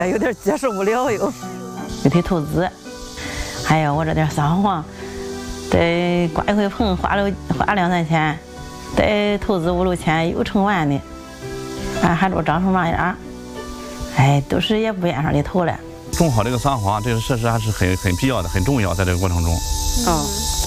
有点接受不了又得投资，还有我这点撒黄，得刮一回棚花2-3千，得投资5-6千，有成万的，还都长成那样，都是也不愿上里头了。 种好这个撒黄，这个设施还是很必要的，很重要，在这个过程中。